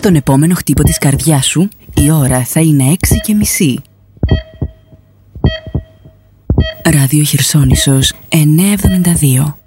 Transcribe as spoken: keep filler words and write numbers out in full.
Στον επόμενο χτύπο της καρδιάς σου, η ώρα θα είναι έξι και μισή. Ράδιο Χερσόνησος εννιακόσια εβδομήντα δύο.